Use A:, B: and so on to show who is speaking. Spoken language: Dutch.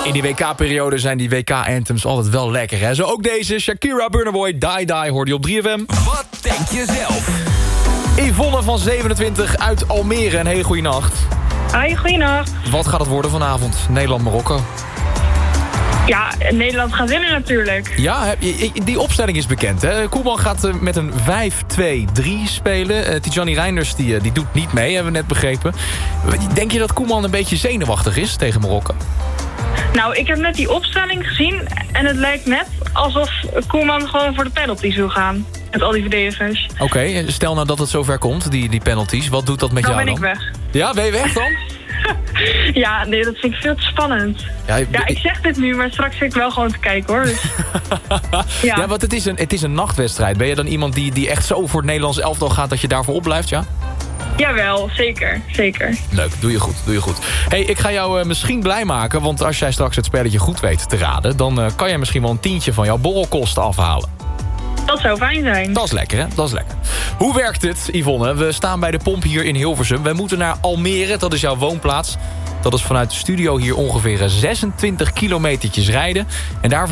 A: In die WK-periode zijn die WK-anthems altijd wel lekker, hè? Zo ook deze, Shakira, Burna Boy, Die Die, hoorde je op 3FM.
B: Wat denk je zelf?
A: Yvonne van 27 uit Almere, een hele goede nacht.
C: Hoi, goeienacht.
A: Wat gaat het worden vanavond? Nederland-Marokko.
C: Ja, Nederland gaat winnen natuurlijk.
A: Ja, die opstelling is bekend, hè? Koeman gaat met een 5-2-3 spelen. Tijani Reinders die doet niet mee, hebben we net begrepen. Denk je dat Koeman een beetje zenuwachtig is tegen Marokko?
C: Nou, ik heb net die opstelling gezien en het lijkt net alsof Koeman gewoon voor de penalties wil gaan. Met al die verdedigers.
A: Oké, stel nou dat het zover komt, die penalties. Wat doet dat met jou dan?
C: Dan ben ik weg.
A: Ja, ben je weg dan?
C: Ja, nee, dat vind ik veel te spannend. Ja, ik zeg dit nu, maar straks zit ik wel gewoon te kijken, hoor. Dus,
A: ja, want het is een nachtwedstrijd. Ben je dan iemand die echt zo voor het Nederlands elftal gaat dat je daarvoor opblijft, ja?
C: Jawel, zeker, zeker.
A: Leuk, doe je goed. Hey, ik ga jou misschien blij maken, want als jij straks het spelletje goed weet te raden, dan kan jij misschien wel een tientje van jouw borrelkosten afhalen.
C: Dat zou fijn zijn.
A: Dat is lekker, hè? Dat is lekker. Hoe werkt het, Yvonne? We staan bij de pomp hier in Hilversum. Wij moeten naar Almere, dat is jouw woonplaats. Dat is vanuit de studio hier ongeveer 26 kilometertjes rijden. En daar